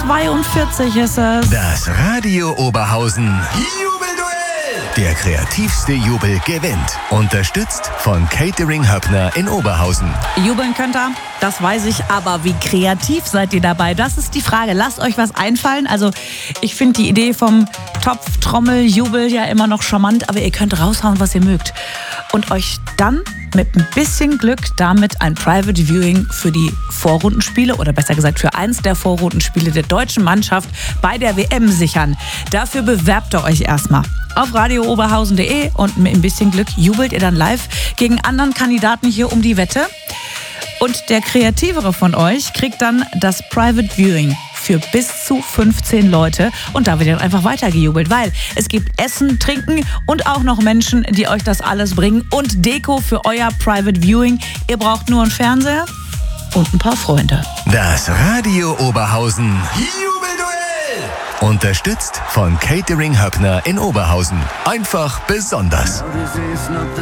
42 ist es. Das Radio Oberhausen Jubelduell. Der kreativste Jubel gewinnt. Unterstützt von Catering Höppner in Oberhausen. Jubeln könnt ihr, das weiß ich, aber wie kreativ seid ihr dabei? Das ist die Frage. Lasst euch was einfallen. Also ich finde die Idee vom Topf, Trommel, Jubel ja immer noch charmant, aber ihr könnt raushauen, was ihr mögt. Und euch dann mit ein bisschen Glück damit ein Private Viewing für die Vorrundenspiele oder besser gesagt für eins der Vorrundenspiele der deutschen Mannschaft bei der WM sichern. Dafür bewerbt ihr euch erstmal auf radiooberhausen.de und mit ein bisschen Glück jubelt ihr dann live gegen anderen Kandidaten hier um die Wette. Und der Kreativere von euch kriegt dann das Private Viewing für bis zu 15 Leute. Und da wird dann einfach weitergejubelt, weil es gibt Essen, Trinken und auch noch Menschen, die euch das alles bringen. Und Deko für euer Private Viewing. Ihr braucht nur einen Fernseher und ein paar Freunde. Das Radio Oberhausen Jubelduell. Unterstützt von Catering Höppner in Oberhausen. Einfach besonders.